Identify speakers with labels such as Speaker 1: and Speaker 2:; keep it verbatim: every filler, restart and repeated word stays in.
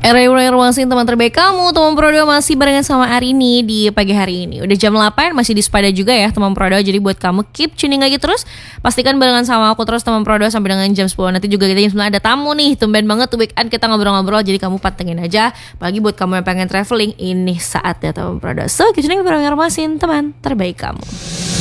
Speaker 1: Era informasi teman terbaik kamu, teman Prodo masih barengan sama Arini di pagi hari ini. Udah jam delapan, masih di Sepada juga ya teman Prodo. Jadi buat kamu keep tuning lagi terus. Pastikan barengan sama aku terus teman Prodo sampai dengan jam sepuluh. Nanti juga kita jam sembilan ada tamu nih. Tumben banget tuh weekend kita ngobrol-ngobrol. Jadi kamu pantengin aja. Apalagi buat kamu yang pengen traveling, ini saatnya teman Prodo. So keep tuning barengan informasi teman terbaik kamu.